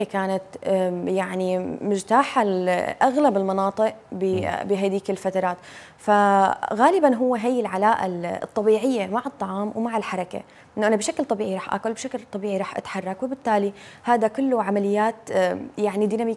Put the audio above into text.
كانت يعني مجتاحة أغلب المناطق بهذيك الفترات، فغالبا هو هي العلاقة الطبيعية مع الطعام ومع الحركة، إنه أنا بشكل طبيعي راح آكل، بشكل طبيعي راح أتحرك، وبالتالي هذا كله عمليات يعني ديناميكية